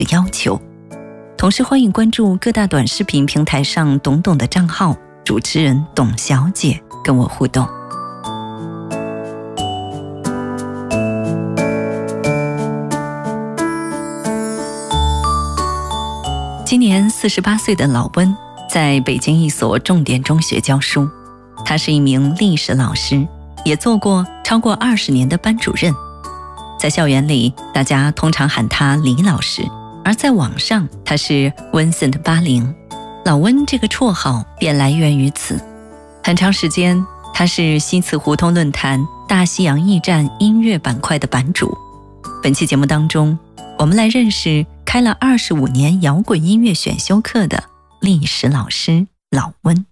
的要求。同时欢迎关注各大短视频平台上懂懂的账号，主持人董小姐跟我互动。今年48岁的老温在北京一所重点中学教书，他是一名历史老师，也做过超过20年的班主任。在校园里，大家通常喊他李老师，而在网上他是Vincent80。老温这个绰号便来源于此。很长时间，他是西祠胡同论坛大西洋驿站音乐板块的版主。本期节目当中，我们来认识开了25年摇滚音乐选修课的历史老师老温。